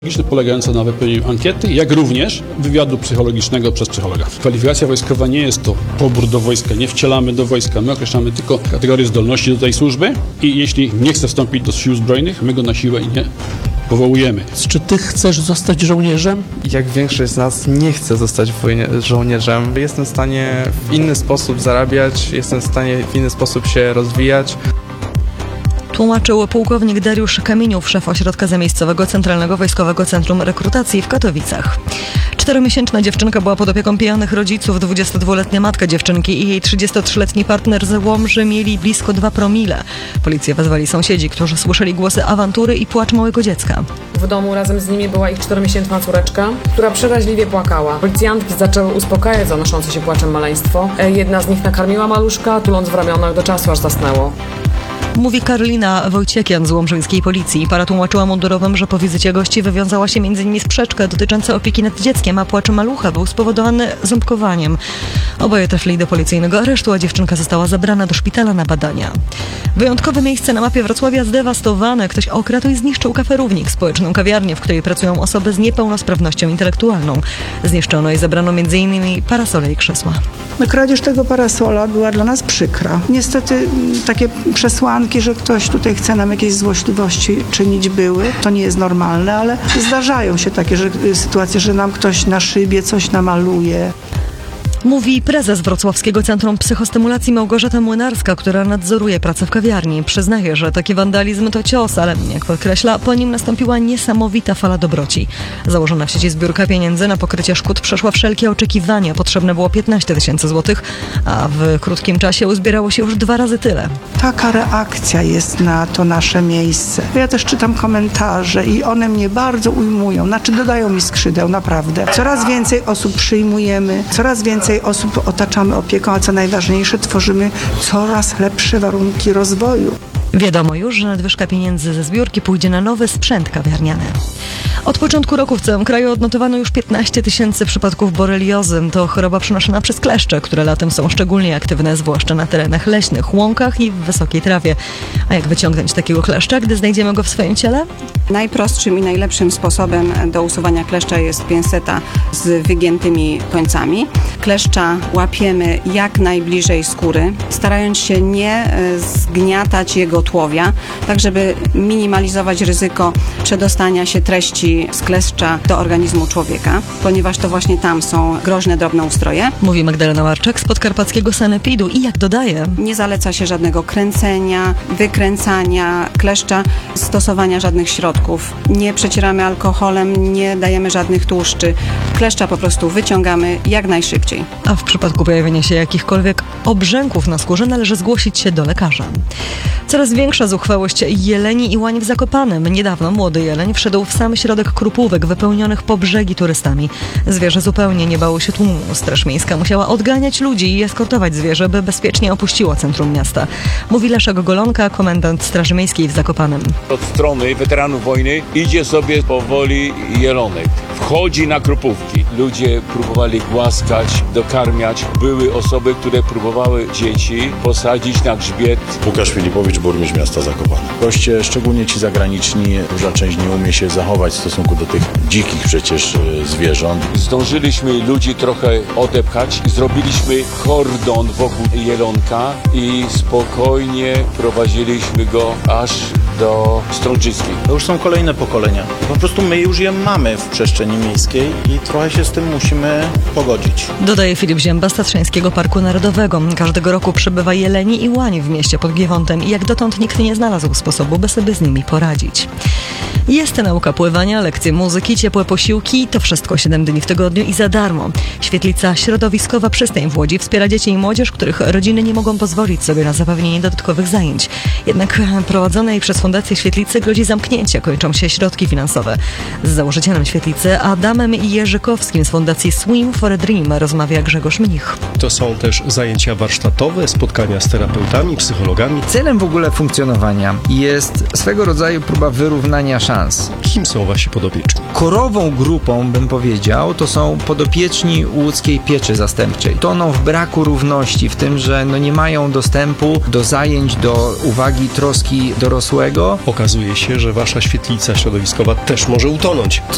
Polegająca na wypełnieniu ankiety, jak również wywiadu psychologicznego przez psychologa. Kwalifikacja wojskowa nie jest to pobór do wojska, nie wcielamy do wojska, my określamy tylko kategorię zdolności do tej służby i jeśli nie chce wstąpić do sił zbrojnych, my go na siłę nie powołujemy. Czy ty chcesz zostać żołnierzem? Jak większość z nas nie chce zostać żołnierzem, jestem w stanie w inny sposób zarabiać, jestem w stanie w inny sposób się rozwijać. Tłumaczył pułkownik Dariusz Kamieniów, szef ośrodka zamiejscowego Centralnego Wojskowego Centrum Rekrutacji w Katowicach. 4-miesięczna dziewczynka była pod opieką pijanych rodziców. 22-letnia matka dziewczynki i jej 33-letni partner z Łomży mieli blisko 2 promile. Policję wezwali sąsiedzi, którzy słyszeli głosy awantury i płacz małego dziecka. W domu razem z nimi była ich 4-miesięczna córeczka, która przeraźliwie płakała. Policjantki zaczęły uspokajać zanoszące się płaczem maleństwo. Jedna z nich nakarmiła maluszka, tuląc w ramionach do czasu, aż zasnęło. Mówi Karolina Wojciekian z łomżyńskiej policji. Para tłumaczyła mundurowym, że po wizycie gości wywiązała się m.in. sprzeczka dotycząca opieki nad dzieckiem, a płacz malucha był spowodowany ząbkowaniem. Oboje trafili do policyjnego aresztu, a dziewczynka została zabrana do szpitala na badania. Wyjątkowe miejsce na mapie Wrocławia zdewastowane. Ktoś okradł i zniszczył Kafe Równik, społeczną kawiarnię, w której pracują osoby z niepełnosprawnością intelektualną. Zniszczono i zabrano m.in. parasole i krzesła. Kradzież tego parasola była dla nas przykra. Niestety takie przesłanki, że ktoś tutaj chce nam jakieś złośliwości czynić były. To nie jest normalne, ale zdarzają się takie sytuacje, że nam ktoś na szybie coś namaluje. Mówi prezes Wrocławskiego Centrum Psychostymulacji Małgorzata Młynarska, która nadzoruje pracę w kawiarni. Przyznaje, że taki wandalizm to cios, ale jak podkreśla, po nim nastąpiła niesamowita fala dobroci. Założona w sieci zbiórka pieniędzy na pokrycie szkód przeszła wszelkie oczekiwania. Potrzebne było 15 000 złotych, a w krótkim czasie uzbierało się już 2 razy tyle. Taka reakcja jest na to nasze miejsce. Ja też czytam komentarze i one mnie bardzo ujmują, dodają mi skrzydeł, naprawdę. Coraz więcej osób przyjmujemy, coraz więcej osób otaczamy opieką, a co najważniejsze, tworzymy coraz lepsze warunki rozwoju. Wiadomo już, że nadwyżka pieniędzy ze zbiórki pójdzie na nowy sprzęt kawiarniany. Od początku roku w całym kraju odnotowano już 15 000 przypadków boreliozy. To choroba przenoszona przez kleszcze, które latem są szczególnie aktywne, zwłaszcza na terenach leśnych, łąkach i w wysokiej trawie. A jak wyciągnąć takiego kleszcza, gdy znajdziemy go w swoim ciele? Najprostszym i najlepszym sposobem do usuwania kleszcza jest pinseta z wygiętymi końcami. Kleszcza łapiemy jak najbliżej skóry, starając się nie zgniatać jego tułowia, tak żeby minimalizować ryzyko przedostania się treści z kleszcza do organizmu człowieka, ponieważ to właśnie tam są groźne drobnoustroje. Mówi Magdalena Marczak z podkarpackiego sanepidu i jak dodaje: nie zaleca się żadnego kręcenia, wykręcania kleszcza, stosowania żadnych środków. Nie przecieramy alkoholem, nie dajemy żadnych tłuszczy. Kleszcza po prostu wyciągamy jak najszybciej. A w przypadku pojawienia się jakichkolwiek obrzęków na skórze należy zgłosić się do lekarza. Coraz większa zuchwałość jeleni i łań w Zakopanem. Niedawno młody jeleń wszedł w sam środek krupówek wypełnionych po brzegi turystami. Zwierzę zupełnie nie bało się tłumu. Straż Miejska musiała odganiać ludzi i eskortować zwierzę, by bezpiecznie opuściło centrum miasta. Mówi Leszek Golonka, komendant Straży Miejskiej w Zakopanem. Od strony weteranów wojny idzie sobie powoli jelonek. Wchodzi na krupówki. Ludzie próbowali głaskać, dokarmiać. Były osoby, które próbowały dzieci posadzić na grzbiet. Łukasz Filipowicz, burmistrz miasta Zakopane. Goście, szczególnie ci zagraniczni, duża część nie umie się zachować w stosunku do tych dzikich przecież zwierząt. Zdążyliśmy ludzi trochę odepchać. Zrobiliśmy kordon wokół jelonka i spokojnie prowadziliśmy go aż do Strączyckiej. To już są kolejne pokolenia. Po prostu my już je mamy w przestrzeni miejskiej i trochę się z tym musimy pogodzić. Dodaje Filip Zięba z Tatrzańskiego Parku Narodowego. Każdego roku przybywa jeleni i łań w mieście pod Giewontem i jak dotąd nikt nie znalazł sposobu, by sobie z nimi poradzić. Jest nauka pływania, lekcje muzyki, ciepłe posiłki, to wszystko 7 dni w tygodniu i za darmo. Świetlica Środowiskowa Przystań w Łodzi wspiera dzieci i młodzież, których rodziny nie mogą pozwolić sobie na zapewnienie dodatkowych zajęć. Jednak prowadzonej przez Fundację Świetlicy grozi zamknięcie, kończą się środki finansowe. Z założycielem Świetlicy Adamem Jerzykowskim z Fundacji Swim for a Dream rozmawia Grzegorz Mnich. To są też zajęcia warsztatowe, spotkania z terapeutami, psychologami. Celem w ogóle funkcjonowania jest swego rodzaju próba wyrównania szans. Kim są wasi podopieczni? Korową grupą, bym powiedział, to są podopieczni łódzkiej pieczy zastępczej. Toną w braku równości, w tym, że nie mają dostępu do zajęć, do uwagi, troski dorosłego. Okazuje się, że wasza świetlica środowiskowa też może utonąć.